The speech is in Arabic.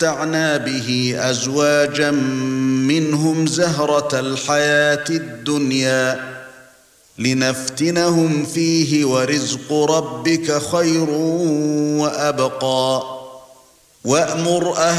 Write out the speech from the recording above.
وَمَتَّعْنَا بِهِ أَزْوَاجًا مِنْهُمْ زَهْرَةَ الْحَيَاةِ الدُّنْيَا لِنَفْتِنَهُمْ فِيهِ وَرِزْقُ رَبِّكَ خَيْرٌ وَأَبْقَى وَأْمُرْ